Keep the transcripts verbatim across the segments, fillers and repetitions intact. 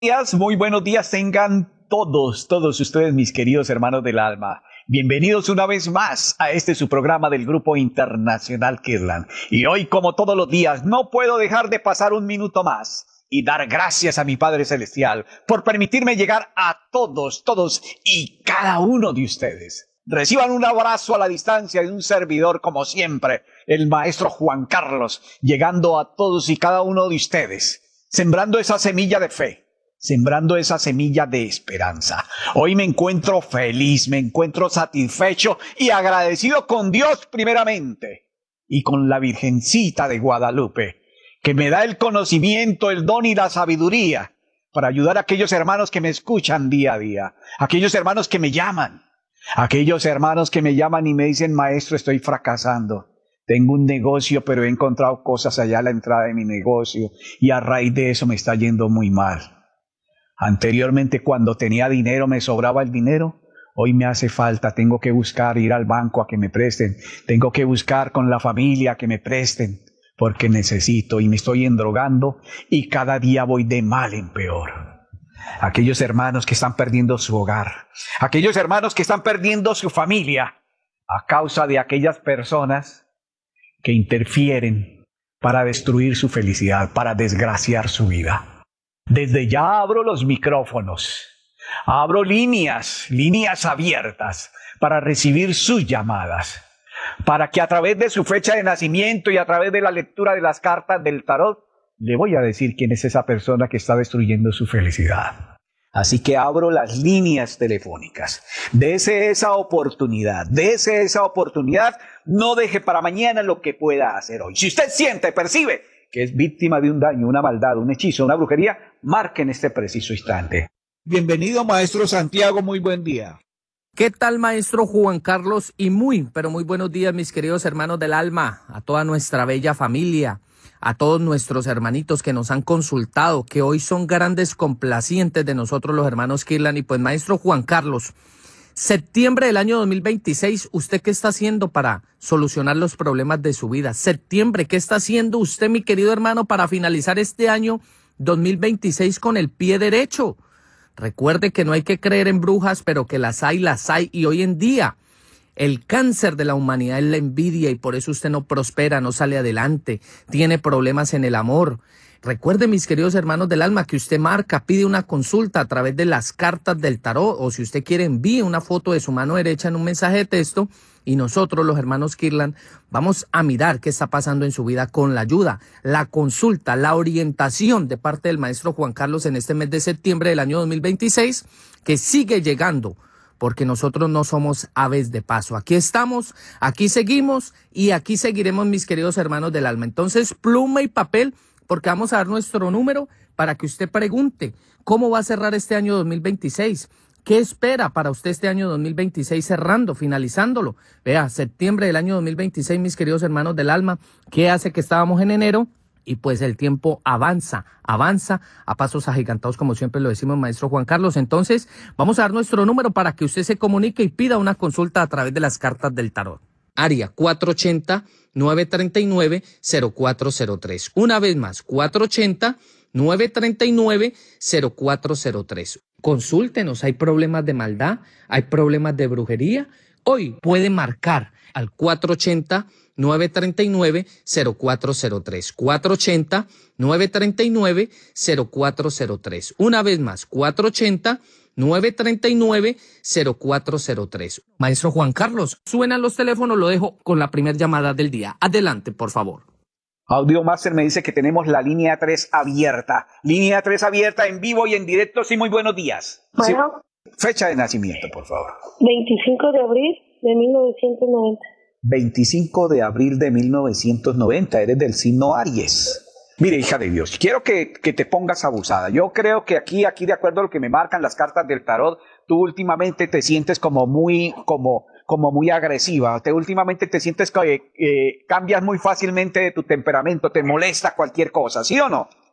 Días, muy buenos días tengan todos, todos ustedes, mis queridos hermanos del alma. Bienvenidos una vez más a este su programa del Grupo Internacional Kirtland. Y hoy, como todos los días, no puedo dejar de pasar un minuto más y dar gracias a mi Padre Celestial por permitirme llegar a todos, todos y cada uno de ustedes. Reciban un abrazo a la distancia de un servidor, como siempre, el maestro Juan Carlos, llegando a todos y cada uno de ustedes, sembrando esa semilla de fe, sembrando esa semilla de esperanza. Hoy me encuentro feliz, me encuentro satisfecho y agradecido con Dios primeramente y con la Virgencita de Guadalupe, que me da el conocimiento, el don y la sabiduría para ayudar a aquellos hermanos que me escuchan día a día, aquellos hermanos que me llaman, aquellos hermanos que me llaman y me dicen: maestro, estoy fracasando. Tengo un negocio, pero he encontrado cosas allá a la entrada de mi negocio y a raíz de eso me está yendo muy mal. Anteriormente, cuando tenía dinero, me sobraba el dinero. Hoy me hace falta, tengo que buscar ir al banco a que me presten. Tengo que buscar con la familia que me presten, porque necesito y me estoy endrogando y cada día voy de mal en peor. Aquellos hermanos que están perdiendo su hogar, aquellos hermanos que están perdiendo su familia a causa de aquellas personas que interfieren para destruir su felicidad, para desgraciar su vida. Desde ya abro los micrófonos, abro líneas, líneas abiertas para recibir sus llamadas, para que a través de su fecha de nacimiento y a través de la lectura de las cartas del tarot, le voy a decir quién es esa persona que está destruyendo su felicidad. Así que abro las líneas telefónicas. Dese esa oportunidad, dese esa oportunidad, no deje para mañana lo que pueda hacer hoy. Si usted siente, percibe que es víctima de un daño, una maldad, un hechizo, una brujería, marque en este preciso instante. Bienvenido, maestro Santiago, muy buen día. ¿Qué tal, maestro Juan Carlos? Y muy, pero muy buenos días, mis queridos hermanos del alma, a toda nuestra bella familia, a todos nuestros hermanitos que nos han consultado, que hoy son grandes complacientes de nosotros los hermanos Kirtland. Y pues, maestro Juan Carlos, septiembre del año dos mil veintiséis, ¿usted qué está haciendo para solucionar los problemas de su vida? Septiembre, ¿qué está haciendo usted, mi querido hermano, para finalizar este año dos mil veintiséis con el pie derecho? Recuerde que no hay que creer en brujas, pero que las hay, las hay. Y hoy en día el cáncer de la humanidad es la envidia y por eso usted no prospera, no sale adelante, tiene problemas en el amor. Recuerde, mis queridos hermanos del alma, que usted marca, pide una consulta a través de las cartas del tarot, o si usted quiere envíe una foto de su mano derecha en un mensaje de texto y nosotros, los hermanos Kirtland, vamos a mirar qué está pasando en su vida con la ayuda, la consulta, la orientación de parte del maestro Juan Carlos en este mes de septiembre del año dos mil veintiséis, que sigue llegando, porque nosotros no somos aves de paso. Aquí estamos, aquí seguimos y aquí seguiremos, mis queridos hermanos del alma. Entonces, pluma y papel, porque vamos a dar nuestro número para que usted pregunte cómo va a cerrar este año dos mil veintiséis. ¿Qué espera para usted este año dos mil veintiséis cerrando, finalizándolo? Vea, septiembre del año dos mil veintiséis, mis queridos hermanos del alma, ¿qué hace que estábamos en enero? Y pues el tiempo avanza, avanza a pasos agigantados, como siempre lo decimos, maestro Juan Carlos. Entonces, vamos a dar nuestro número para que usted se comunique y pida una consulta a través de las cartas del tarot. Área cuatro ocho cero, nueve tres nueve, cero cuatro cero tres. Una vez más, cuatro ocho cero, nueve tres nueve, cero cuatro cero tres. Consúltenos, hay problemas de maldad, hay problemas de brujería. Hoy puede marcar al cuatro ocho cero, nueve tres nueve, cero cuatro cero tres. cuatro ocho cero, nueve tres nueve, cero cuatro cero tres. Una vez más, cuatro ocho cero, nueve tres nueve, cero cuatro cero tres. Maestro Juan Carlos, suenan los teléfonos, lo dejo con la primera llamada del día. Adelante, por favor. Audio Master me dice que tenemos la línea tres abierta. Línea tres abierta en vivo y en directo. Sí, muy buenos días. Bueno. Sí. Fecha de nacimiento, por favor. veinticinco de abril de mil novecientos noventa. veinticinco de abril de mil novecientos noventa. Eres del signo Aries. Mire, hija de Dios, quiero que, que te pongas abusada. Yo creo que aquí, aquí, de acuerdo a lo que me marcan las cartas del tarot, tú últimamente te sientes como muy, como, como muy agresiva. Te últimamente te sientes que eh, cambias muy fácilmente de tu temperamento, te molesta cualquier cosa, ¿sí o no?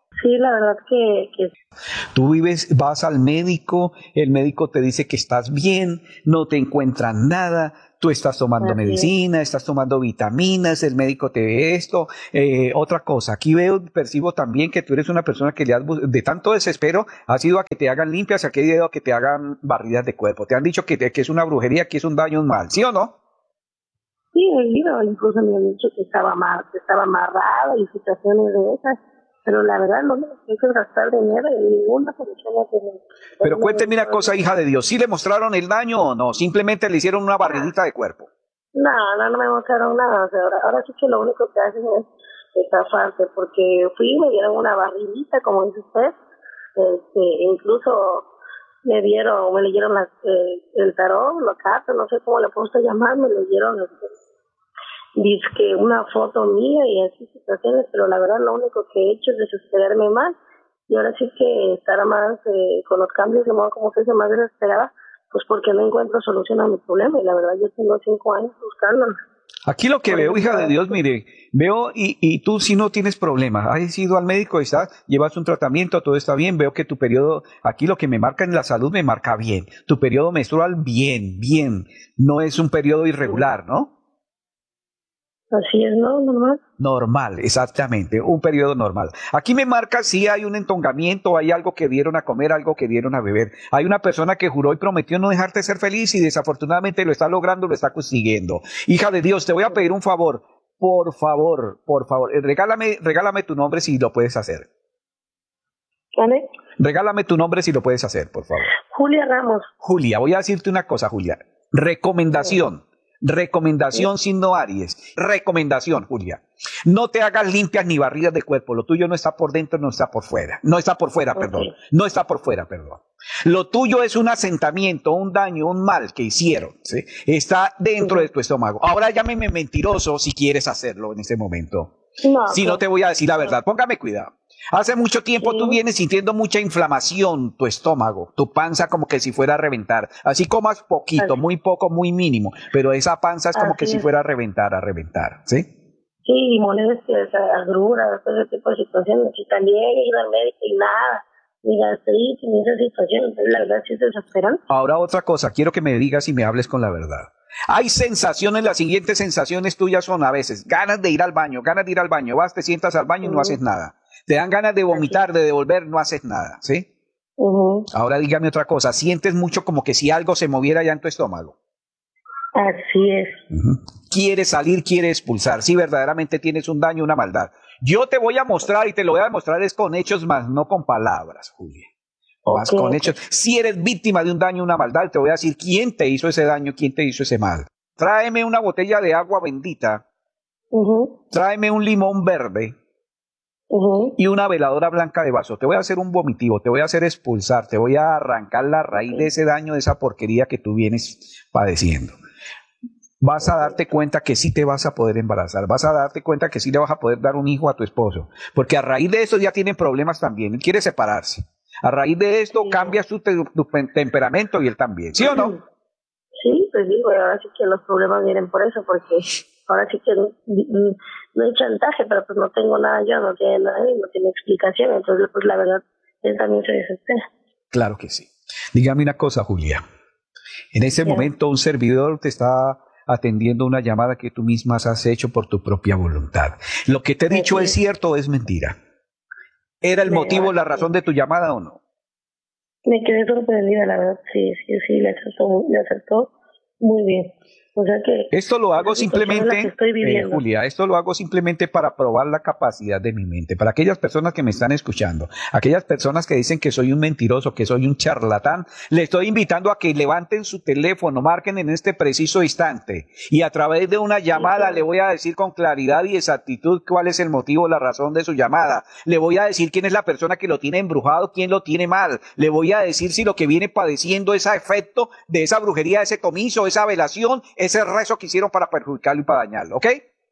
Sí, la verdad que, que Tú vives, vas al médico, el médico te dice que estás bien, no te encuentran nada, tú estás tomando así es. medicina, estás tomando vitaminas, el médico te ve esto. Eh, otra cosa, aquí veo, percibo también que tú eres una persona que le has, bus- de tanto desespero, has ido a que te hagan limpias, a que has ido a que te hagan barridas de cuerpo. Te han dicho que, te- que es una brujería, que es un daño, un mal, ¿sí o no? Sí, he ido, incluso me han dicho que estaba mal, que estaba amarrada y situaciones de esas, pero la verdad no me quiero gastar dinero en ninguna persona que me... Pero cuénteme una cosa, hija de Dios, ¿sí le mostraron el daño o no? Simplemente le hicieron una barridita de cuerpo. No, no, no me mostraron nada, o sea, ahora, ahora sí que lo único que hacen es estafarte, porque fui y me dieron una barridita, como dice usted, este, incluso me dieron, me leyeron las, eh, el tarot, los cartas, no sé cómo le puedo usted llamar, me leyeron este, dizque una foto mía y así situaciones, pero la verdad lo único que he hecho es desesperarme más y ahora sí que estar más eh, con los cambios de modo como que se más desesperada, pues porque no encuentro solución a mi problema y la verdad yo tengo cinco años buscándolo. Aquí lo que Por veo, eso, hija de Dios, mire, veo y, y tú si no tienes problemas, has ido al médico, estás, llevas un tratamiento, todo está bien, veo que tu periodo, aquí lo que me marca en la salud me marca bien, tu periodo menstrual bien, bien, no es un periodo irregular, ¿no? así es, ¿no? Normal. Normal, exactamente, un periodo normal. Aquí me marca si hay un entongamiento, hay algo que dieron a comer, algo que dieron a beber. Hay una persona que juró y prometió no dejarte ser feliz y desafortunadamente lo está logrando, lo está consiguiendo. Hija de Dios, te voy a pedir un favor, por favor, por favor, eh, regálame, regálame tu nombre si lo puedes hacer. ¿Vale? Regálame tu nombre si lo puedes hacer, por favor. Julia Ramos. Julia, voy a decirte una cosa, Julia. Recomendación. Recomendación sin no Aries. Recomendación, Julia. No te hagas limpias ni barridas de cuerpo. Lo tuyo no está por dentro, no está por fuera. No está por fuera, Ok. perdón. No está por fuera, perdón. Lo tuyo es un asentamiento, un daño, un mal que hicieron, ¿sí? Está dentro de tu estómago. Ahora llámeme mentiroso si quieres hacerlo en ese momento. No, Si no te voy a decir la verdad, póngame cuidado. Hace mucho tiempo tú Sí. vienes sintiendo mucha inflamación, tu estómago, tu panza como que si fuera a reventar. Así comas poquito, Así. muy poco, muy mínimo, pero esa panza es como que Así si es. fuera a reventar, a reventar, ¿sí? Sí, y molestias, agruras, todo ese tipo de situaciones. Y también he ido al médico y nada, ni gastritis, ni esa situación. Entonces, la verdad sí es desesperante. Ahora otra cosa, quiero que me digas y me hables con la verdad. Hay sensaciones, las siguientes sensaciones tuyas son a veces ganas de ir al baño, ganas de ir al baño, vas, te sientas al baño y no Ujú. haces nada. Te dan ganas de vomitar, de devolver, no haces nada, ¿sí? Ujú. Ahora dígame otra cosa, sientes mucho como que si algo se moviera ya en tu estómago. Así es. Ujú. Quiere salir, quiere expulsar, si verdaderamente tienes un daño, una maldad. Yo te voy a mostrar y te lo voy a demostrar es con hechos más, no con palabras, Julia. Más Ok, con ok. hechos. Si eres víctima de un daño, una maldad, te voy a decir quién te hizo ese daño, quién te hizo ese mal. Tráeme una botella de agua bendita, Ujú, tráeme un limón verde ujú. y una veladora blanca de vaso. Te voy a hacer un vomitivo, te voy a hacer expulsar, te voy a arrancar la raíz de ese daño, de esa porquería que tú vienes padeciendo. Vas a darte cuenta que sí te vas a poder embarazar, vas a darte cuenta que sí le vas a poder dar un hijo a tu esposo, porque a raíz de eso ya tienen problemas también, él quiere separarse. A raíz de esto Sí. cambias tu, te- tu pe- temperamento y él también, ¿sí o no? Sí, pues digo, y ahora sí que los problemas vienen por eso, porque ahora sí que no, no hay chantaje, pero pues no tengo nada yo, no tiene nada y no tiene explicación, entonces pues la verdad, él también se desespera. Claro que sí. Dígame una cosa, Julia. En ese Ya. momento un servidor te está atendiendo una llamada que tú misma has hecho por tu propia voluntad. ¿Lo que te he dicho Así es es. cierto o es mentira? ¿Era el Me- motivo, la razón de tu llamada o no? Me quedé sorprendida, la verdad, sí, sí, sí, le acertó, le acertó muy bien. O sea que Esto lo hago esa situación es la que simplemente, estoy eh, viviendo. Julia, esto lo hago simplemente para probar la capacidad de mi mente. Para aquellas personas que me están escuchando, aquellas personas que dicen que soy un mentiroso, que soy un charlatán, le estoy invitando a que levanten su teléfono, marquen en este preciso instante y a través de una llamada le voy a decir con claridad y exactitud cuál es el motivo, la razón de su llamada. Le voy a decir quién es la persona que lo tiene embrujado, quién lo tiene mal. Le voy a decir si lo que viene padeciendo es a efecto de esa brujería, ese comiso, esa velación, ese rezo que hicieron para perjudicarlo y para dañarlo, ¿ok?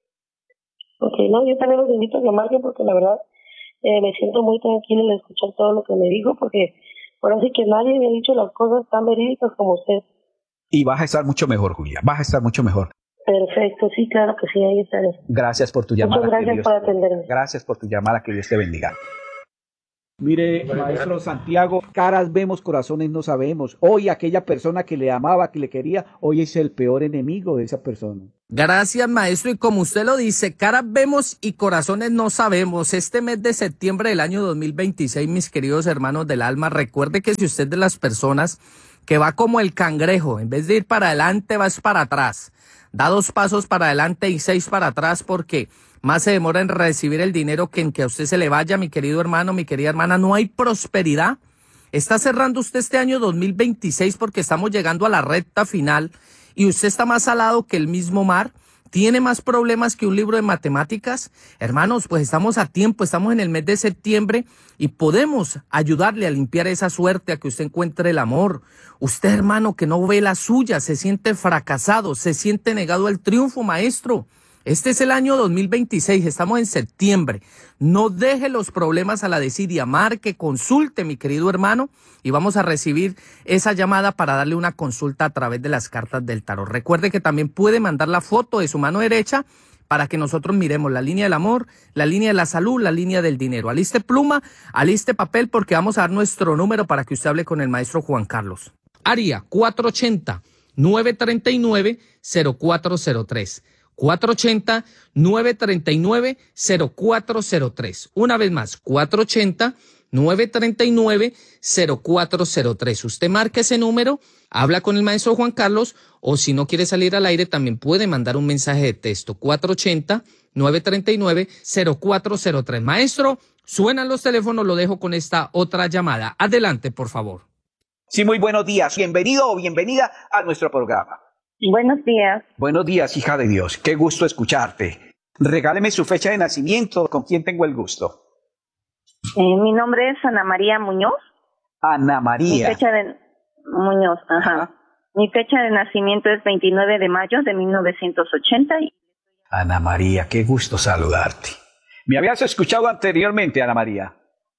Ok, no, yo también los invito a que marquen porque la verdad eh, me siento muy tranquila al escuchar todo lo que me dijo porque ahora sí que nadie me ha dicho las cosas tan verídicas como usted. Y vas a estar mucho mejor, Julia, vas a estar mucho mejor. Perfecto, sí, claro que sí, ahí estaré. Gracias por tu llamada. Muchas que gracias Dios por te bendiga. atenderme. Gracias por tu llamada, que Dios te bendiga. Mire, maestro Santiago, caras vemos, corazones no sabemos. Hoy aquella persona que le amaba, que le quería, hoy es el peor enemigo de esa persona. Gracias, maestro. Y como usted lo dice, caras vemos y corazones no sabemos. Este mes de septiembre del año dos mil veintiséis, mis queridos hermanos del alma, recuerde que si usted es de las personas que va como el cangrejo, en vez de ir para adelante, vas para atrás. Da dos pasos para adelante y seis para atrás porque más se demora en recibir el dinero que en que a usted se le vaya, mi querido hermano, mi querida hermana. No hay prosperidad. Está cerrando usted este año dos mil veintiséis porque estamos llegando a la recta final y usted está más salado que el mismo mar. ¿Tiene más problemas que un libro de matemáticas? Hermanos, pues estamos a tiempo, estamos en el mes de septiembre y podemos ayudarle a limpiar esa suerte, a que usted encuentre el amor. Usted, hermano, que no ve la suya, se siente fracasado, se siente negado al triunfo, maestro. Este es el año dos mil veintiséis, estamos en septiembre. No deje los problemas a la desidia, marque, consulte, mi querido hermano, y vamos a recibir esa llamada para darle una consulta a través de las cartas del tarot. Recuerde que también puede mandar la foto de su mano derecha para que nosotros miremos la línea del amor, la línea de la salud, la línea del dinero. Aliste pluma, aliste papel, porque vamos a dar nuestro número para que usted hable con el maestro Juan Carlos. Área cuatro ochenta, nueve treinta y nueve, cero cuatro cero tres. cuatro ochenta, nueve treinta y nueve, cero cuatro cero tres. Una vez más, cuatro ochenta, nueve treinta y nueve, cero cuatro cero tres. Usted marca ese número, habla con el maestro Juan Carlos, o si no quiere salir al aire, también puede mandar un mensaje de texto. cuatro ochenta, nueve treinta y nueve, cero cuatro cero tres. Maestro, suenan los teléfonos, lo dejo con esta otra llamada. Adelante, por favor. Sí, muy buenos días. Bienvenido o bienvenida a nuestro programa. Buenos días. Buenos días, hija de Dios. Qué gusto escucharte. Regáleme su fecha de nacimiento. ¿Con quién tengo el gusto? Eh, mi nombre es Ana María Muñoz. Ana María. Mi fecha de Muñoz, ajá. ajá. Mi fecha de nacimiento es veintinueve de mayo de mil novecientos ochenta. Ana María, qué gusto saludarte. ¿Me habías escuchado anteriormente, Ana María?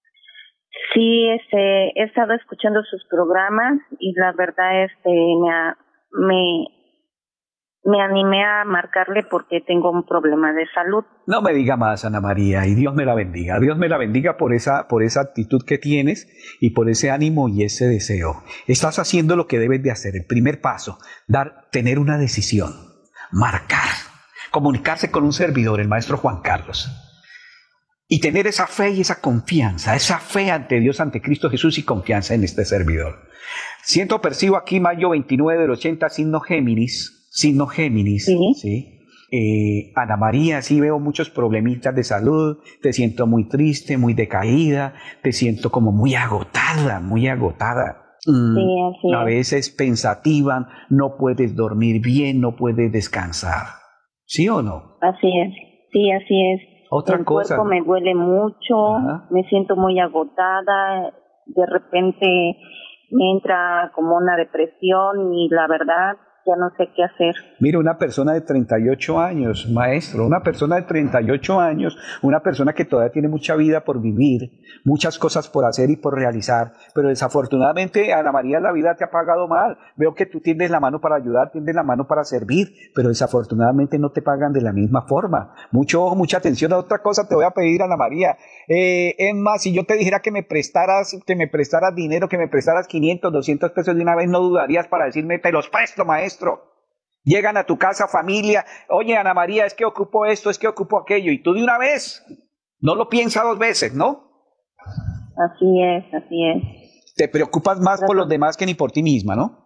Sí, este, he estado escuchando sus programas y la verdad, este, me, ha, me Me animé a marcarle porque tengo un problema de salud. No me diga más, Ana María, y Dios me la bendiga. Dios me la bendiga por esa, por esa actitud que tienes y por ese ánimo y ese deseo. Estás haciendo lo que debes de hacer. El primer paso, dar, tener una decisión, marcar, comunicarse con un servidor, el maestro Juan Carlos. Y tener esa fe y esa confianza, esa fe ante Dios, ante Cristo Jesús y confianza en este servidor. Siento, percibo aquí mayo veintinueve del ochenta, signo Géminis. Signo Géminis, ¿sí? ¿sí? Eh, Ana María, sí veo muchos problemitas de salud, te siento muy triste, muy decaída, te siento como muy agotada, muy agotada. Mm, sí, así a veces pensativa, no puedes dormir bien, no puedes descansar. ¿Sí o no? Así es, sí, así es. Otra El cosa. cuerpo me duele mucho, ajá, me siento muy agotada, de repente me entra como una depresión y la verdad, ya no sé qué hacer. Mira, una persona de treinta y ocho años, maestro, una persona de treinta y ocho años, una persona que todavía tiene mucha vida por vivir, muchas cosas por hacer y por realizar, pero desafortunadamente, Ana María, la vida te ha pagado mal. Veo que tú tiendes la mano para ayudar, tiendes la mano para servir, pero desafortunadamente no te pagan de la misma forma. Mucho ojo, mucha atención. A otra cosa te voy a pedir, Ana María. Eh, es más, si yo te dijera que me prestaras, que me prestaras dinero, que me prestaras quinientos, doscientos pesos de una vez, no dudarías para decirme, te los presto, maestro. Llegan a tu casa, familia, oye, Ana María, es que ocupo esto, es que ocupo aquello, y tú de una vez, no lo piensas dos veces, ¿no? Así es, así es. Te preocupas más trato, por los demás que ni por ti misma, ¿no?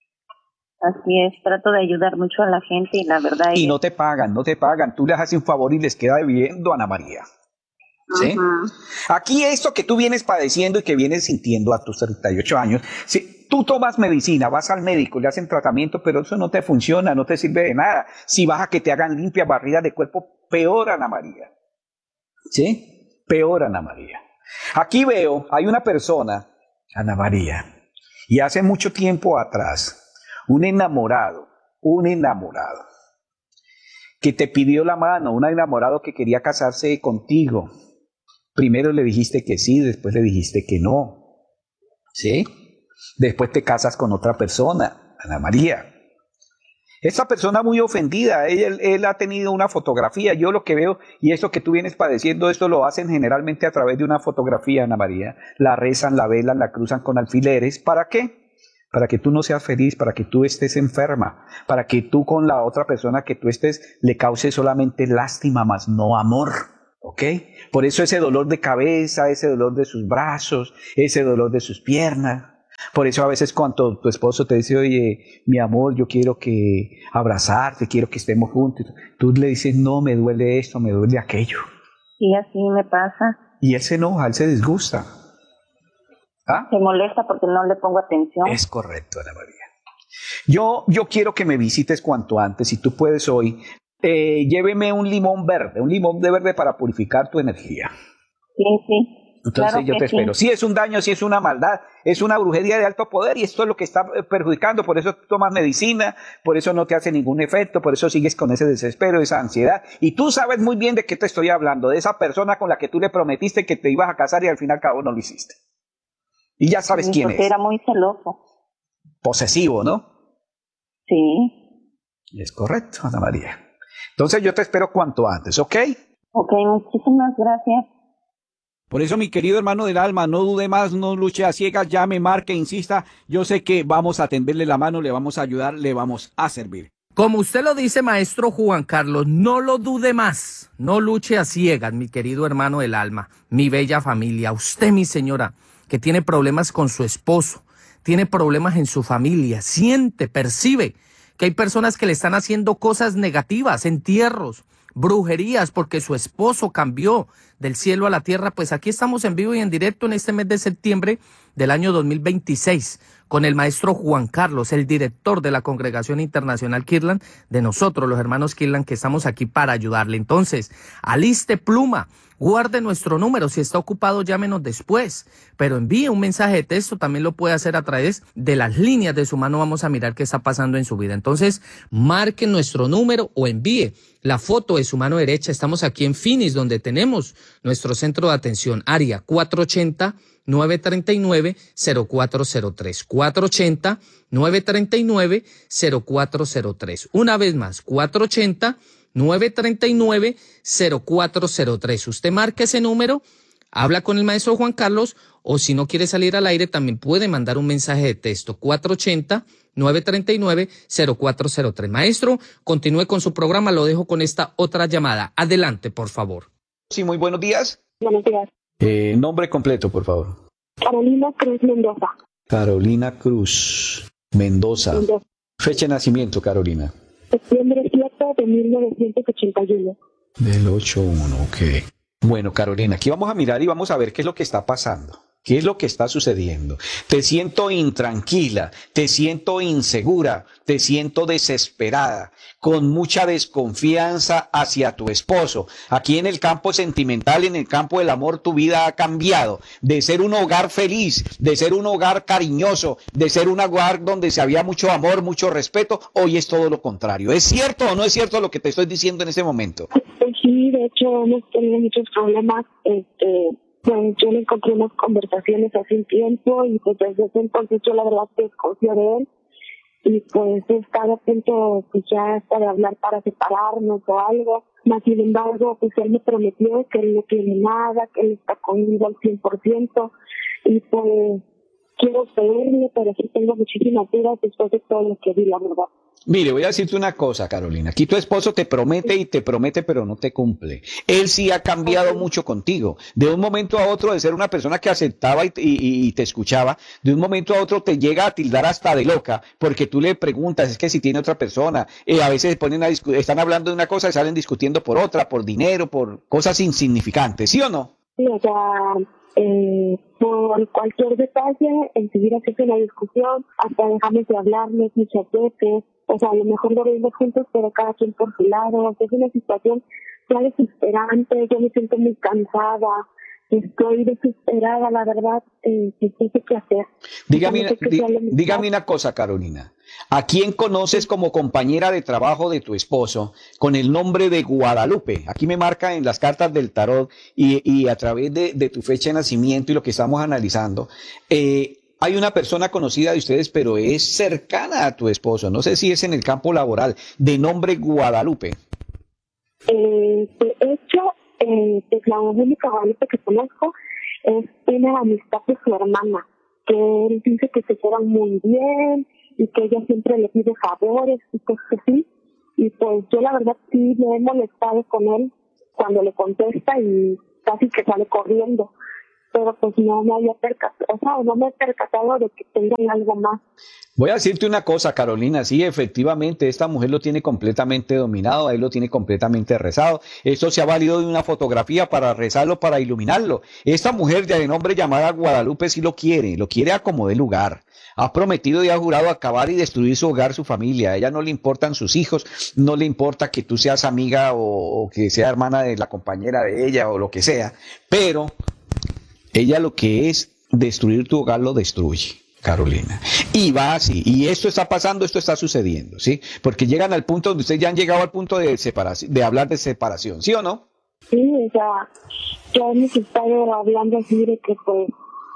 Así es, trato de ayudar mucho a la gente y la verdad es... Y no te pagan, no te pagan, tú les haces un favor y les queda debiendo, Ana María. ¿Sí? Uh-huh. Aquí esto que tú vienes padeciendo y que vienes sintiendo a tus treinta y ocho años, si tú tomas medicina, vas al médico, le hacen tratamiento, pero eso no te funciona, no te sirve de nada. Si vas a que te hagan limpia barrida de cuerpo, peor, Ana María. ¿Sí? Peor, Ana María. Aquí veo, hay una persona, Ana María, y hace mucho tiempo atrás, un enamorado, un enamorado, que te pidió la mano, un enamorado que quería casarse contigo. Primero le dijiste que sí, después le dijiste que no. ¿Sí? Después te casas con otra persona, Ana María. Esta persona muy ofendida, él, él ha tenido una fotografía, yo lo que veo, y esto que tú vienes padeciendo, esto lo hacen generalmente a través de una fotografía, Ana María, la rezan, la velan, la cruzan con alfileres, ¿para qué? Para que tú no seas feliz, para que tú estés enferma, para que tú con la otra persona que tú estés le causes solamente lástima, más no amor, ¿ok? Por eso ese dolor de cabeza, ese dolor de sus brazos, ese dolor de sus piernas. Por eso a veces cuando tu esposo te dice, oye, mi amor, yo quiero que abrazarte, quiero que estemos juntos, tú le dices, no, me duele esto, me duele aquello. Y así me pasa. Y él se enoja, él se disgusta. ¿Ah? Se molesta porque no le pongo atención. Es correcto, Ana María. Yo, yo quiero que me visites cuanto antes, si tú puedes hoy, eh, lléveme un limón verde, un limón de verde para purificar tu energía. Sí, sí. Entonces claro yo te sí. espero. Si es un daño, si es una maldad, es una brujería de alto poder y esto es lo que está perjudicando. Por eso tomas medicina, por eso no te hace ningún efecto, por eso sigues con ese desespero, esa ansiedad. Y tú sabes muy bien de qué te estoy hablando, de esa persona con la que tú le prometiste que te ibas a casar y al fin y al cabo no lo hiciste. Y ya sabes Sí, quién porque es. era muy celoso. Posesivo, ¿no? Sí. Es correcto, Ana María. Entonces yo te espero cuanto antes, ¿ok? Ok, muchísimas gracias. Por eso, mi querido hermano del alma, no dude más, no luche a ciegas, llame, marque, insista. Yo sé que vamos a tenderle la mano, le vamos a ayudar, le vamos a servir. Como usted lo dice, maestro Juan Carlos, no lo dude más, no luche a ciegas, mi querido hermano del alma, mi bella familia, usted, mi señora, que tiene problemas con su esposo, tiene problemas en su familia, siente, percibe que hay personas que le están haciendo cosas negativas, entierros, brujerías, porque su esposo cambió del cielo a la tierra. Pues aquí estamos en vivo y en directo en este mes de septiembre del año dos mil veintiséis con el maestro Juan Carlos, el director de la Congregación Internacional Kirtland, de nosotros los hermanos Kirtland, que estamos aquí para ayudarle. Entonces, aliste pluma, guarde nuestro número, si está ocupado llámenos después, pero envíe un mensaje de texto, también lo puede hacer a través de las líneas de su mano, vamos a mirar qué está pasando en su vida. Entonces, marque nuestro número o envíe la foto de su mano derecha. Estamos aquí en Phoenix, donde tenemos nuestro centro de atención, área cuatro ochenta, nueve treinta y nueve, cero cuatro cero tres, cuatro ochenta, nueve treinta y nueve, cero cuatro cero tres. Una vez más, cuatro ochenta, nueve treinta y nueve, cero cuatro cero tres. Usted marca ese número, habla con el maestro Juan Carlos, o si no quiere salir al aire, también puede mandar un mensaje de texto, cuatro ochenta, nueve treinta y nueve, cero cuatro cero tres. Maestro, continúe con su programa, lo dejo con esta otra llamada. Adelante, por favor. Sí, muy buenos días. Buenos días. Eh, nombre completo, por favor. Carolina Cruz Mendoza. Carolina Cruz Mendoza. Mendoza. Fecha de nacimiento, Carolina. Septiembre siete de mil novecientos ochenta y uno. Del ocho uno, ok. Bueno, Carolina, aquí vamos a mirar y vamos a ver qué es lo que está pasando. ¿Qué es lo que está sucediendo? Te siento intranquila, te siento insegura, te siento desesperada, con mucha desconfianza hacia tu esposo. Aquí en el campo sentimental, en el campo del amor, tu vida ha cambiado. De ser un hogar feliz, de ser un hogar cariñoso, de ser un hogar donde se había mucho amor, mucho respeto, hoy es todo lo contrario. ¿Es cierto o no es cierto lo que te estoy diciendo en ese momento? Pues sí, de hecho hemos tenido muchos problemas. Este, pues yo le encontré unas conversaciones hace un tiempo y pues desde ese entonces yo la verdad desconfío de él. Y pues he estado a punto pues ya hasta de hablar para separarnos o algo. Mas sin embargo, pues él me prometió que él no tiene nada, que él está conmigo al cien por ciento. Y pues quiero pedirle, pero sí tengo muchísimas dudas después de todo lo que vi, la verdad. Mire, voy a decirte una cosa, Carolina. Aquí tu esposo te promete y te promete, pero no te cumple. Él sí ha cambiado okay. mucho contigo. De un momento a otro, de ser una persona que aceptaba y, y, y te escuchaba, de un momento a otro te llega a tildar hasta de loca, porque tú le preguntas, es que si tiene otra persona, eh, a veces ponen a discu- están hablando de una cosa y salen discutiendo por otra, por dinero, por cosas insignificantes, ¿sí o no? Sí, o sea, eh, por cualquier detalle, enseguida se hace una discusión, hasta dejamos de hablarnos muchas veces. O sea, a lo mejor lo vemos juntos, pero cada quien por su lado. O sea, es una situación ya desesperante, yo me siento muy cansada, estoy desesperada, la verdad, eh, no sé qué hacer. Dígame, no sé qué dí, mi dígame una cosa, Carolina. ¿A quién conoces como compañera de trabajo de tu esposo con el nombre de Guadalupe? Aquí me marca en las cartas del tarot y, y a través de, de tu fecha de nacimiento y lo que estamos analizando. Eh, hay una persona conocida de ustedes, pero es cercana a tu esposo. No sé si es en el campo laboral, de nombre Guadalupe. Eh, de hecho, eh, pues la única Guadalupe que conozco es, tiene la amistad de su hermana, que él dice que se llevan muy bien y que ella siempre le pide favores y cosas así. Y pues yo la verdad sí me he molestado con él cuando le contesta y casi que sale corriendo. Pero pues no me había percatado, o sea, no me he percatado de que tengan algo más. Voy a decirte una cosa, Carolina, sí, efectivamente, esta mujer lo tiene completamente dominado, él lo tiene completamente rezado. Esto se ha valido de una fotografía para rezarlo, para iluminarlo. Esta mujer de nombre llamada Guadalupe sí lo quiere, lo quiere a como de lugar. Ha prometido y ha jurado acabar y destruir su hogar, su familia. A ella no le importan sus hijos, no le importa que tú seas amiga o, o que sea hermana de la compañera de ella o lo que sea, pero ella lo que es destruir tu hogar lo destruye, Carolina. Y va así. Y esto está pasando, esto está sucediendo, ¿sí? Porque llegan al punto donde ustedes ya han llegado al punto de separación, de hablar de separación, ¿sí o no? Sí, o sea, ya hemos estado hablando así de que pues,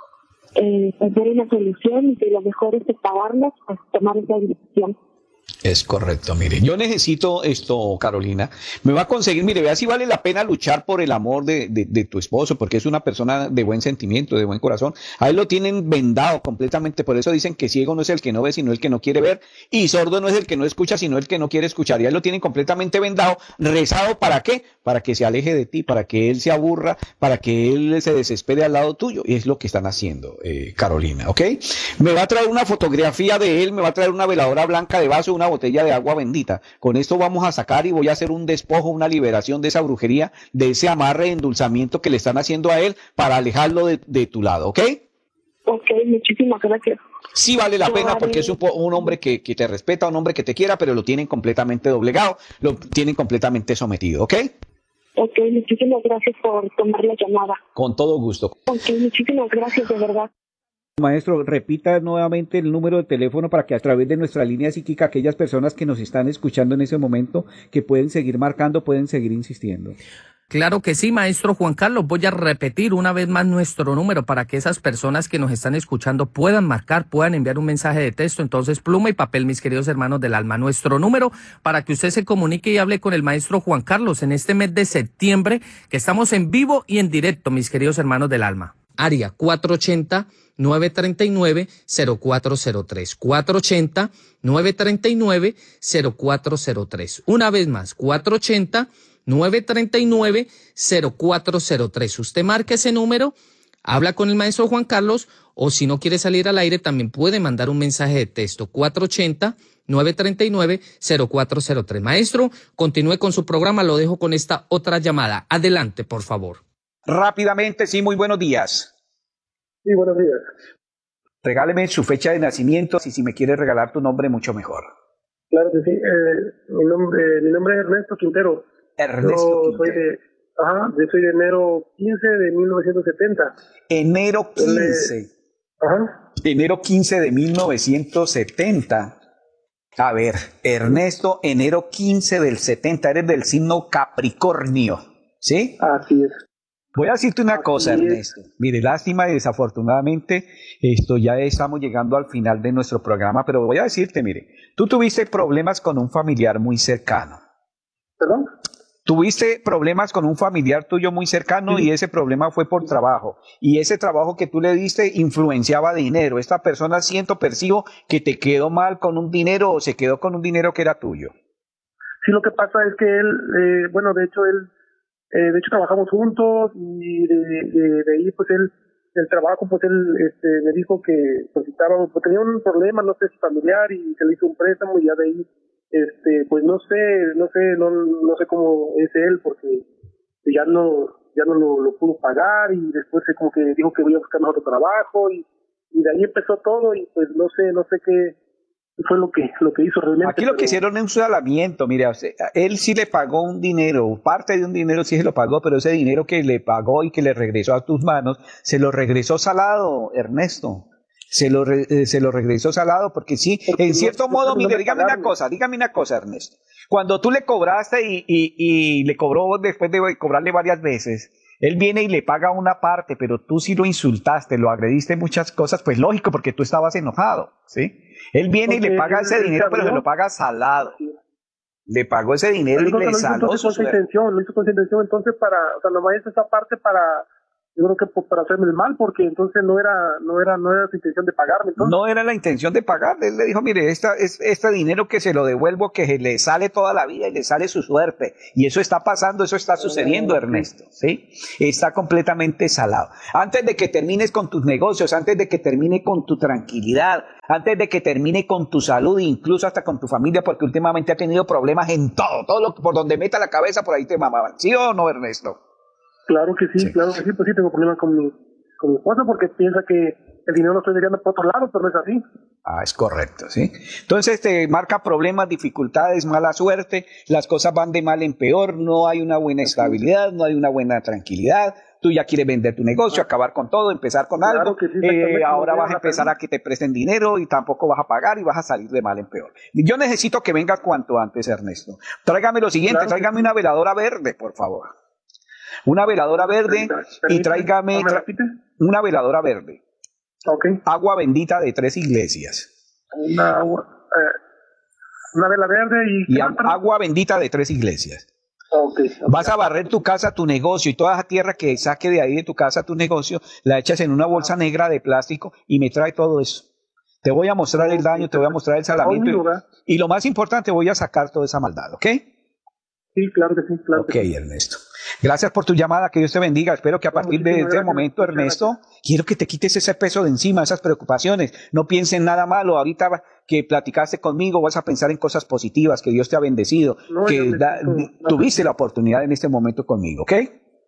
eh, pues ver una solución y que lo mejor es separarnos, pues tomar esa decisión. Es correcto, mire, yo necesito esto, Carolina, me va a conseguir, mire, vea si vale la pena luchar por el amor de, de, de tu esposo, porque es una persona de buen sentimiento, de buen corazón. A él lo tienen vendado completamente, por eso dicen que ciego no es el que no ve, sino el que no quiere ver, y sordo no es el que no escucha, sino el que no quiere escuchar. Y a él lo tienen completamente vendado, rezado, ¿para qué? Para que se aleje de ti, para que él se aburra, para que él se desespere al lado tuyo, y es lo que están haciendo, eh, Carolina, ¿ok? Me va a traer una fotografía de él, me va a traer una veladora blanca de vaso, una botella de agua bendita. Con esto vamos a sacar y voy a hacer un despojo, una liberación de esa brujería, de ese amarre de endulzamiento que le están haciendo a él para alejarlo de, de tu lado, ¿ok? Ok, muchísimas gracias. Sí vale la pena Vale. porque es un, un hombre que, que te respeta, un hombre que te quiera, pero lo tienen completamente doblegado, lo tienen completamente sometido, ¿ok? Ok, muchísimas gracias por tomar la llamada. Con todo gusto. Ok, muchísimas gracias, de verdad. Maestro, repita nuevamente el número de teléfono para que a través de nuestra línea psíquica aquellas personas que nos están escuchando en ese momento, que pueden seguir marcando, pueden seguir insistiendo. Claro que sí, maestro Juan Carlos. Voy a repetir una vez más nuestro número para que esas personas que nos están escuchando puedan marcar, puedan enviar un mensaje de texto. Entonces, pluma y papel, mis queridos hermanos del alma. Nuestro número para que usted se comunique y hable con el maestro Juan Carlos en este mes de septiembre, que estamos en vivo y en directo, mis queridos hermanos del alma. Área cuatro ochenta, nueve treinta y nueve, cero cuatro cero tres. cuatro ochenta, nueve treinta y nueve, cero cuatro cero tres. Una vez más, cuatro ochenta, nueve treinta y nueve, cero cuatro cero tres. Usted marca ese número, habla con el maestro Juan Carlos, o si no quiere salir al aire, también puede mandar un mensaje de texto. cuatro ochenta, nueve treinta y nueve, cero cuatro cero tres. Maestro, continúe con su programa, lo dejo con esta otra llamada. Adelante, por favor. Rápidamente, sí, muy buenos días. Sí, buenos días. Regáleme su fecha de nacimiento y si me quiere regalar tu nombre, mucho mejor. Claro que sí. Eh, mi nombre mi nombre es Ernesto Quintero. Ernesto Yo soy de, ajá, yo soy de enero quince de mil novecientos setenta. Enero quince. Ajá. Enero quince de mil novecientos setenta. A ver, Ernesto, enero quince del setenta, eres del signo Capricornio, ¿sí? Así es. Voy a decirte una Así cosa, es. Ernesto. Mire, lástima y desafortunadamente esto ya estamos llegando al final de nuestro programa, pero voy a decirte, mire, tú tuviste problemas con un familiar muy cercano. ¿Perdón? Tuviste problemas con un familiar tuyo muy cercano Sí. y ese problema fue por trabajo. Y ese trabajo que tú le diste influenciaba dinero. Esta persona siento, percibo que te quedó mal con un dinero o se quedó con un dinero que era tuyo. Sí, lo que pasa es que él, eh, bueno, de hecho, él, eh, de hecho trabajamos juntos y de, de, de ahí, pues él, del trabajo, pues él este, me dijo que pues, estaba, pues tenía un problema, no sé si familiar, y se le hizo un préstamo y ya de ahí, este, pues no sé, no sé, no, no sé cómo es él, porque ya no, ya no lo, lo pudo pagar y después eh, como que dijo que voy a buscar otro trabajo y, y de ahí empezó todo y pues no sé, no sé qué fue lo que lo que hizo realmente. Aquí lo pero... que hicieron es un salamiento, mire, o sea, él sí le pagó un dinero, parte de un dinero sí se lo pagó, pero ese dinero que le pagó y que le regresó a tus manos, se lo regresó salado, Ernesto. Se lo, re, eh, se lo regresó salado porque sí, porque en cierto no, modo, no mire, dígame una cosa, dígame una cosa, Ernesto. Cuando tú le cobraste y, y, y le cobró después de cobrarle varias veces, Él viene y le paga una parte, pero tú sí lo insultaste, lo agrediste muchas cosas, pues lógico, porque tú estabas enojado, ¿sí? Él viene y le paga ese dinero, pero se lo paga salado. Le pagó ese dinero y le saló su suerte. Intención, lo hizo con intención, entonces para, o sea, nomás hizo esa parte para, yo creo que para hacerme el mal, porque entonces no era, no era, no era su intención de pagarme. Entonces. No era la intención de pagarle, él le dijo, mire, esta, es, este dinero que se lo devuelvo, que le sale toda la vida y le sale su suerte, y eso está pasando, eso está sucediendo, Ernesto, ¿sí? Está completamente salado. Antes de que termines con tus negocios, antes de que termine con tu tranquilidad, antes de que termine con tu salud, incluso hasta con tu familia, porque últimamente ha tenido problemas en todo, todo lo por donde meta la cabeza, por ahí te mamaban, ¿sí o no, Ernesto? Claro que sí, sí, claro que sí, pues sí tengo problemas con mi, con mi esposa porque piensa que el dinero lo estoy desviando por otro lado, pero no es así. Ah, es correcto, ¿sí? Entonces te marca problemas, dificultades, mala suerte, las cosas van de mal en peor, no hay una buena estabilidad, no hay una buena tranquilidad, tú ya quieres vender tu negocio, acabar con todo, empezar con Claro algo, que sí, eh, ahora vas a empezar pena. a que te presten dinero y tampoco vas a pagar y vas a salir de mal en peor. Yo necesito que venga cuanto antes, Ernesto. Tráigame lo siguiente, Claro que tráigame sí. una veladora verde, por favor. Una veladora verde y tráigame ¿Me repite? una veladora verde. Ok, Agua bendita de tres iglesias. una agua, eh, una vela verde y... Y a- agua bendita de tres iglesias. Ok, Vas a barrer tu casa, tu negocio y toda esa tierra que saque de ahí de tu casa, tu negocio, la echas en una bolsa negra de plástico y me trae todo eso. Te voy a mostrar el daño, te voy a mostrar el salamiento y, y lo más importante, voy a sacar toda esa maldad, ¿ok? Sí, claro que sí, claro Ok, que sí. Ernesto. Gracias por tu llamada, que Dios te bendiga. Espero que a partir de este momento, Ernesto, quiero que te quites ese peso de encima, esas preocupaciones. No pienses en nada malo. Ahorita que platicaste conmigo, vas a pensar en cosas positivas, que Dios te ha bendecido, No, yo que me da- siento- tuviste la oportunidad en este momento conmigo, ¿ok?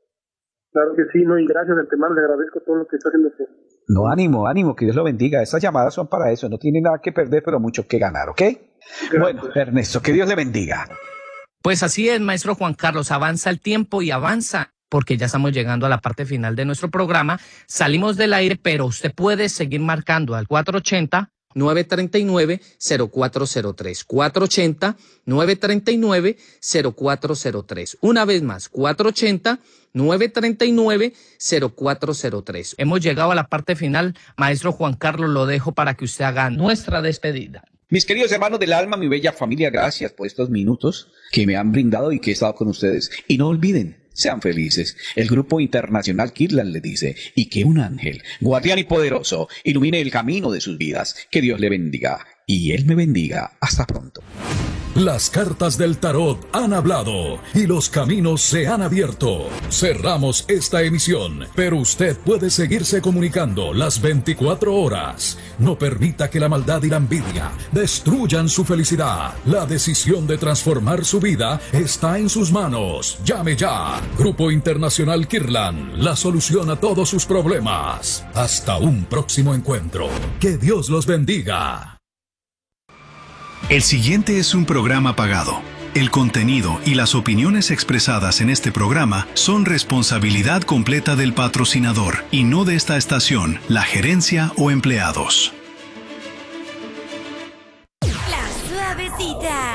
Claro que sí, no, y gracias de antemano, le agradezco todo lo que está haciendo usted. No, ánimo, ánimo, que Dios lo bendiga. Estas llamadas son para eso, no tiene nada que perder, pero mucho que ganar, ¿ok? Bueno, Ernesto, que Dios le bendiga. Pues así es, maestro Juan Carlos, avanza el tiempo y avanza, porque ya estamos llegando a la parte final de nuestro programa. Salimos del aire, pero usted puede seguir marcando al cuatro ochenta, nueve treinta y nueve, cero cuatro cero tres. cuatro ochenta, nueve treinta y nueve, cero cuatro cero tres. Una vez más, cuatro ochenta, nueve treinta y nueve, cero cuatro cero tres. Hemos llegado a la parte final. Maestro Juan Carlos, lo dejo para que usted haga nuestra despedida. Mis queridos hermanos del alma, mi bella familia, gracias por estos minutos que me han brindado y que he estado con ustedes. Y no olviden, sean felices. El Grupo Internacional Kirtland le dice, y que un ángel, guardián y poderoso, ilumine el camino de sus vidas. Que Dios le bendiga y Él me bendiga. Hasta pronto. Las cartas del tarot han hablado y los caminos se han abierto. Cerramos esta emisión, pero usted puede seguirse comunicando las veinticuatro horas. No permita que la maldad y la envidia destruyan su felicidad. La decisión de transformar su vida está en sus manos. Llame ya. Grupo Internacional Kirtland, la solución a todos sus problemas. Hasta un próximo encuentro. Que Dios los bendiga. El siguiente es un programa pagado. El contenido y las opiniones expresadas en este programa son responsabilidad completa del patrocinador y no de esta estación, la gerencia o empleados. La Suavecita.